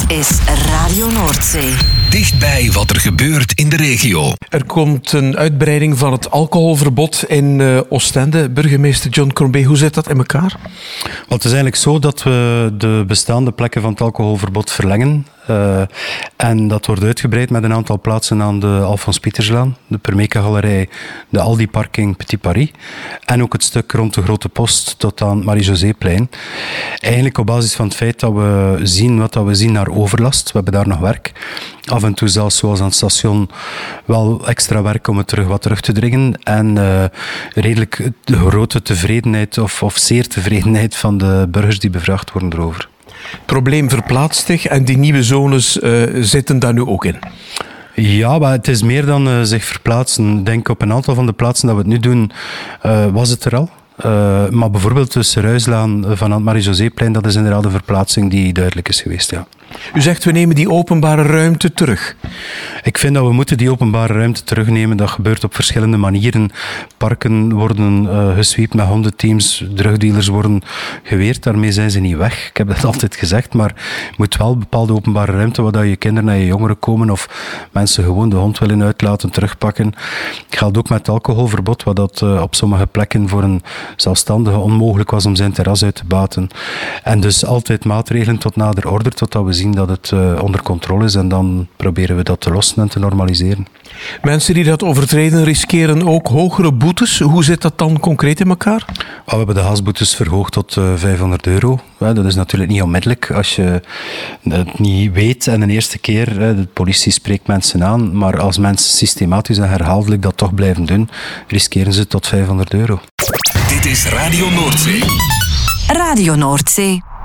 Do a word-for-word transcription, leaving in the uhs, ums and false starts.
is Radio Noordzee. Dichtbij wat er gebeurt in de regio. Er komt een uitbreiding van het alcoholverbod in uh, Oostende. Burgemeester John Crombie, hoe zit dat in elkaar? Well, het is eigenlijk zo dat we de bestaande plekken van het alcoholverbod verlengen. Uh, en dat wordt uitgebreid met een aantal plaatsen aan de Alfons Pieterslaan, de Permeka Galerij, de Aldi Parking Petit Paris en ook het stuk rond de Grote Post tot aan Marie-Joséplein. Eigenlijk op basis van het feit dat we zien wat dat we zien naar overlast. We hebben daar nog werk. Af en toe zelfs zoals aan het station wel extra werk om het terug wat terug te dringen. En uh, redelijk de grote tevredenheid of, of zeer tevredenheid van de burgers die bevraagd worden erover. Het probleem verplaatst zich en die nieuwe zones uh, zitten daar nu ook in. Ja, maar het is meer dan uh, zich verplaatsen. Ik denk op een aantal van de plaatsen dat we het nu doen, uh, was het er al. Uh, maar bijvoorbeeld tussen Ruislaan van het Marie-Joséplein, dat is inderdaad een verplaatsing die duidelijk is geweest, ja. U zegt, we nemen die openbare ruimte terug. Ik vind dat we moeten die openbare ruimte terugnemen. Dat gebeurt op verschillende manieren. Parken worden uh, gesweept met hondenteams. Drugdealers worden geweerd. Daarmee zijn ze niet weg. Ik heb dat altijd gezegd. Maar je moet wel bepaalde openbare ruimte waar je kinderen en je jongeren komen of mensen gewoon de hond willen uitlaten, terugpakken. Het geldt ook met het alcoholverbod, wat dat uh, op sommige plekken voor een zelfstandige onmogelijk was om zijn terras uit te baten. En dus altijd maatregelen tot nader order, totdat we zien dat het uh, onder controle is en dan proberen we dat te lossen en te normaliseren. Mensen die dat overtreden riskeren ook hogere boetes. Hoe zit dat dan concreet in elkaar? Oh, we hebben de gasboetes verhoogd tot uh, vijfhonderd euro. Ja, dat is natuurlijk niet onmiddellijk als je het niet weet en de eerste keer, de politie spreekt mensen aan, maar als mensen systematisch en herhaaldelijk dat toch blijven doen, riskeren ze tot vijfhonderd euro. Dit is Radio Noordzee. Radio Noordzee.